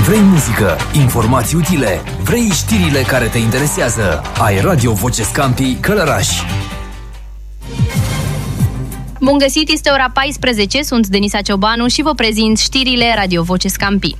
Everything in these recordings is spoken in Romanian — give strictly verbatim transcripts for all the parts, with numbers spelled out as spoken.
Vrei muzică, informații utile, vrei știrile care te interesează. Ai Radio Voce Scampi Călăraș. Bun găsit, este ora paisprezece, sunt Denisa Ciobanu și vă prezint știrile Radio Voce Scampi.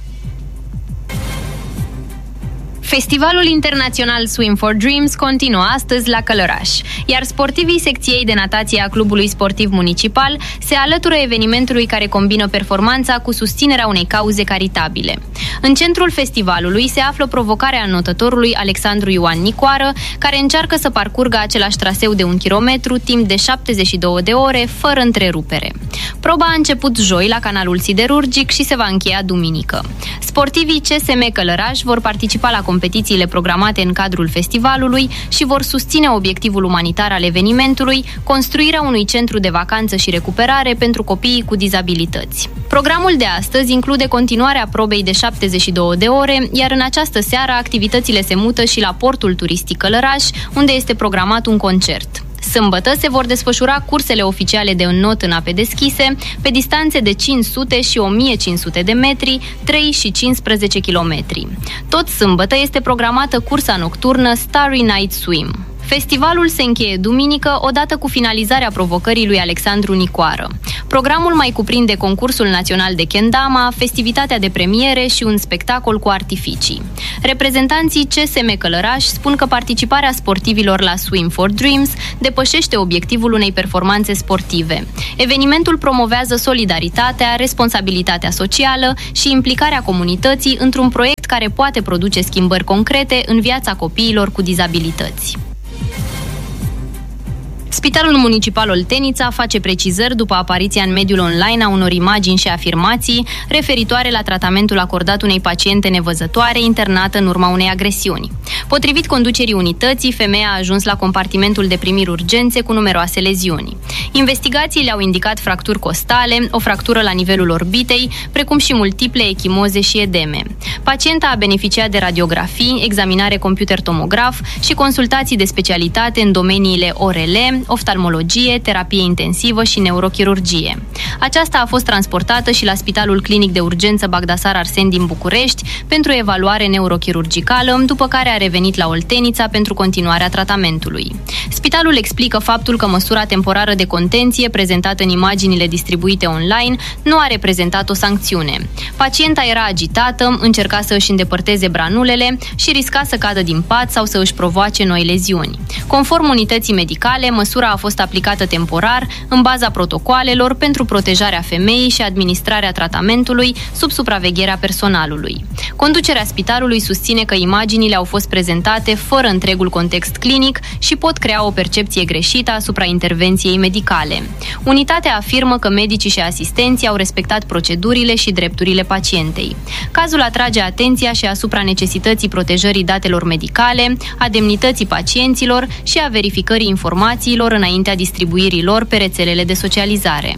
Festivalul internațional Swim for Dreams continuă astăzi la Călăraș, iar sportivii secției de natație a Clubului Sportiv Municipal se alătură evenimentului care combină performanța cu susținerea unei cauze caritabile. În centrul festivalului se află provocarea înotătorului Alexandru Ioan Nicoară, care încearcă să parcurgă același traseu de un kilometru timp de șaptezeci și două de ore, fără întrerupere. Proba a început joi la canalul siderurgic și se va încheia duminică. Sportivii C S M Călăraș vor participa la competițiile programate în cadrul festivalului și vor susține obiectivul umanitar al evenimentului, construirea unui centru de vacanță și recuperare pentru copiii cu dizabilități. Programul de astăzi include continuarea probei de șaptezeci și două de ore, iar în această seară activitățile se mută și la portul turistic Călăraș, unde este programat un concert. Sâmbătă se vor desfășura cursele oficiale de înnot în ape deschise, pe distanțe de cinci sute și o mie cinci sute de metri, trei și cincisprezece kilometri. Tot sâmbătă este programată cursa nocturnă Starry Night Swim. Festivalul se încheie duminică, odată cu finalizarea provocării lui Alexandru Nicoară. Programul mai cuprinde concursul național de kendama, festivitatea de premiere și un spectacol cu artificii. Reprezentanții C S M Călăraș spun că participarea sportivilor la Swim for Dreams depășește obiectivul unei performanțe sportive. Evenimentul promovează solidaritatea, responsabilitatea socială și implicarea comunității într-un proiect care poate produce schimbări concrete în viața copiilor cu dizabilități. Spitalul Municipal Oltenița face precizări după apariția în mediul online a unor imagini și afirmații referitoare la tratamentul acordat unei paciente nevăzătoare internată în urma unei agresiuni. Potrivit conducerii unității, femeia a ajuns la compartimentul de primiri urgențe cu numeroase leziuni. Investigațiile au indicat fracturi costale, o fractură la nivelul orbitei, precum și multiple echimoze și edeme. Pacienta a beneficiat de radiografii, examinare computer-tomograf și consultații de specialitate în domeniile O R L, oftalmologie, terapie intensivă și neurochirurgie. Aceasta a fost transportată și la Spitalul Clinic de Urgență Bagdasar Arsen din București pentru evaluare neurochirurgicală, după care a revenit la Oltenița pentru continuarea tratamentului. Spitalul explică faptul că măsura temporară de contenție prezentată în imaginile distribuite online nu a reprezentat o sancțiune. Pacienta era agitată, încerca să își îndepărteze branulele și risca să cadă din pat sau să își provoace noi leziuni. Conform unității medicale, măsura a fost aplicată temporar, în baza protocoalelor pentru protejarea femeii și administrarea tratamentului sub supravegherea personalului. Conducerea spitalului susține că imaginile au fost prezentate fără întregul context clinic și pot crea o percepție greșită asupra intervenției medicale. Unitatea afirmă că medicii și asistenții au respectat procedurile și drepturile pacientei. Cazul atrage atenția și asupra necesității protejării datelor medicale, a demnității pacienților și a verificării informațiilor înaintea distribuirii lor pe rețelele de socializare.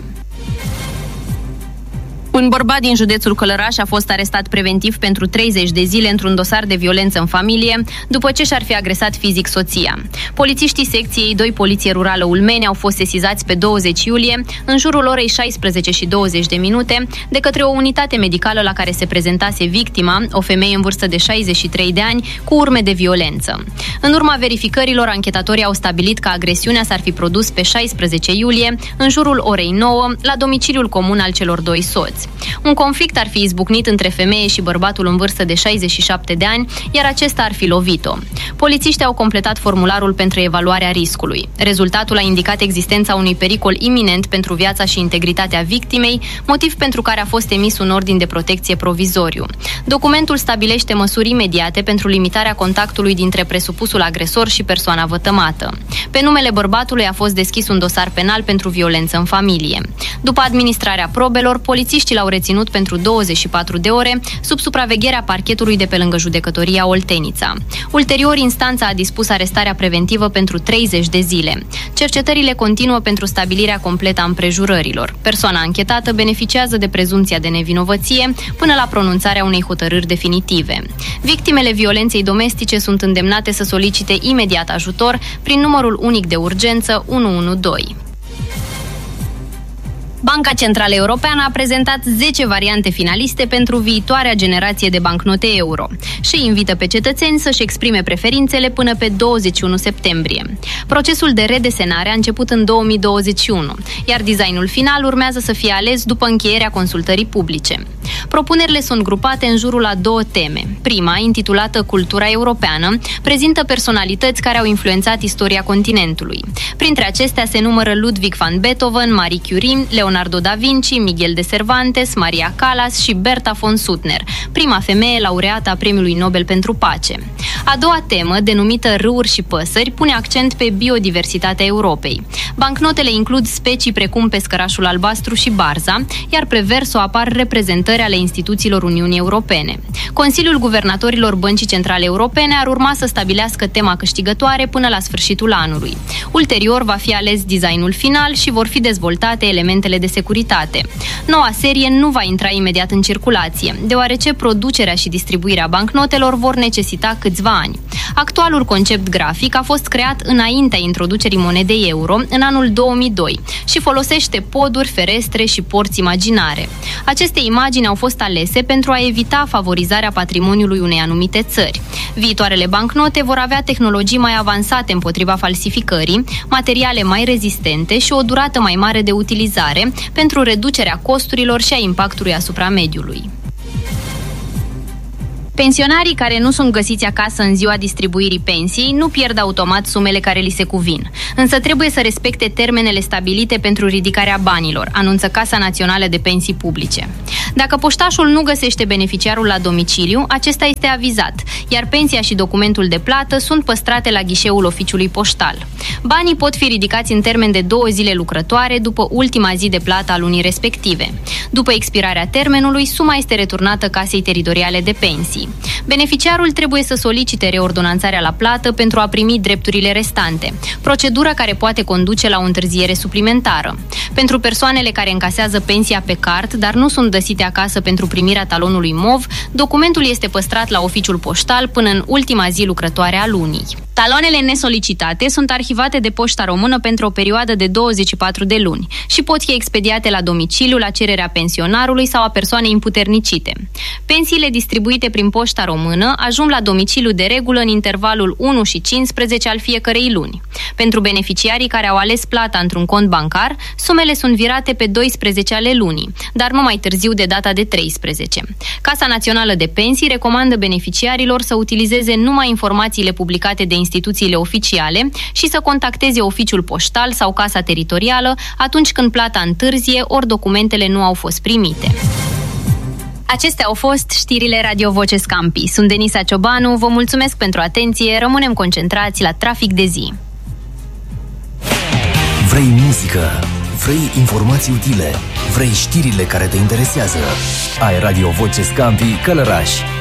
Un bărbat din județul Călăraș a fost arestat preventiv pentru treizeci de zile într-un dosar de violență în familie, după ce și-ar fi agresat fizic soția. Polițiștii secției doi Poliție Rurală Ulmeni au fost sesizați pe douăzeci iulie, în jurul orei șaisprezece și douăzeci de minute, de către o unitate medicală la care se prezentase victima, o femeie în vârstă de șaizeci și trei de ani, cu urme de violență. În urma verificărilor, anchetatorii au stabilit că agresiunea s-ar fi produs pe șaisprezece iulie, în jurul orei nouă, la domiciliul comun al celor doi soți. Un conflict ar fi izbucnit între femeie și bărbatul în vârstă de șaizeci și șapte de ani, iar acesta ar fi lovit-o. Polițiștii au completat formularul pentru evaluarea riscului. Rezultatul a indicat existența unui pericol iminent pentru viața și integritatea victimei, motiv pentru care a fost emis un ordin de protecție provizoriu. Documentul stabilește măsuri imediate pentru limitarea contactului dintre presupusul agresor și persoana vătămată. Pe numele bărbatului a fost deschis un dosar penal pentru violență în familie. După administrarea probelor, polițiștii l-au reținut pentru douăzeci și patru de ore sub supravegherea parchetului de pe lângă judecătoria Oltenița. Ulterior, instanța a dispus arestarea preventivă pentru treizeci de zile. Cercetările continuă pentru stabilirea completă a împrejurărilor. Persoana anchetată beneficiază de prezumția de nevinovăție până la pronunțarea unei hotărâri definitive. Victimele violenței domestice sunt îndemnate să solicite imediat ajutor prin numărul unic de urgență unu unu doi. Banca Centrală Europeană a prezentat zece variante finaliste pentru viitoarea generație de bancnote euro și invită pe cetățeni să-și exprime preferințele până pe douăzeci și unu septembrie. Procesul de redesenare a început în două mii douăzeci și unu, iar designul final urmează să fie ales după încheierea consultării publice. Propunerile sunt grupate în jurul a două teme. Prima, intitulată Cultura europeană, prezintă personalități care au influențat istoria continentului. Printre acestea se numără Ludwig van Beethoven, Marie Curie, Leonardo da Vinci, Miguel de Cervantes, Maria Callas și Berta von Suttner, prima femeie laureată a Premiului Nobel pentru Pace. A doua temă, denumită Râuri și păsări, pune accent pe biodiversitatea Europei. Bancnotele includ specii precum pescărașul albastru și barza, iar pe verso apar reprezentări ale instituțiilor Uniunii Europene. Consiliul Guvernatorilor Băncii Centrale Europene ar urma să stabilească tema câștigătoare până la sfârșitul anului. Ulterior va fi ales designul final și vor fi dezvoltate elementele de securitate. Noua serie nu va intra imediat în circulație, deoarece producerea și distribuirea bancnotelor vor necesita câțiva ani. Actualul concept grafic a fost creat înaintea introducerii monedei euro, în anul două mii doi, și folosește poduri, ferestre și porți imaginare. Aceste imagini au fost alese pentru a evita favorizarea patrimoniului unei anumite țări. Viitoarele bancnote vor avea tehnologii mai avansate împotriva falsificării, materiale mai rezistente și o durată mai mare de utilizare pentru reducerea costurilor și a impactului asupra mediului. Pensionarii care nu sunt găsiți acasă în ziua distribuirii pensiei nu pierd automat sumele care li se cuvin, însă trebuie să respecte termenele stabilite pentru ridicarea banilor, anunță Casa Națională de Pensii Publice. Dacă poștașul nu găsește beneficiarul la domiciliu, acesta este avizat, iar pensia și documentul de plată sunt păstrate la ghișeul oficiului poștal. Banii pot fi ridicați în termen de două zile lucrătoare după ultima zi de plată a lunii respective. După expirarea termenului, suma este returnată Casei Teritoriale de Pensii. Beneficiarul trebuie să solicite reordonanțarea la plată pentru a primi drepturile restante, procedură care poate conduce la o întârziere suplimentară. Pentru persoanele care încasează pensia pe card, dar nu sunt găsite acasă pentru primirea talonului M O V, documentul este păstrat la oficiul poștal până în ultima zi lucrătoare a lunii. Taloanele nesolicitate sunt arhivate de Poșta Română pentru o perioadă de douăzeci și patru de luni și pot fi expediate la domiciliu la cererea pensionarului sau a persoanei împuternicite. Pensiile distribuite prin Poșta Română ajung la domiciliu de regulă în intervalul unu și cincisprezece al fiecărei luni. Pentru beneficiarii care au ales plata într-un cont bancar, sumele sunt virate pe doisprezece ale lunii, dar nu mai târziu de data de treisprezece. Casa Națională de Pensii recomandă beneficiarilor să utilizeze numai informațiile publicate de instituțiile oficiale și să contacteze oficiul poștal sau Casa Teritorială atunci când plata întârzie ori documentele nu au fost primite. Acestea au fost știrile Radio Voce Scampi. Sunt Denisa Ciobanu, vă mulțumesc pentru atenție, rămânem concentrați la Trafic de zi. Vrei muzică? Vrei informații utile? Vrei știrile care te interesează? Ai Radio Voce Scampi Călăraș.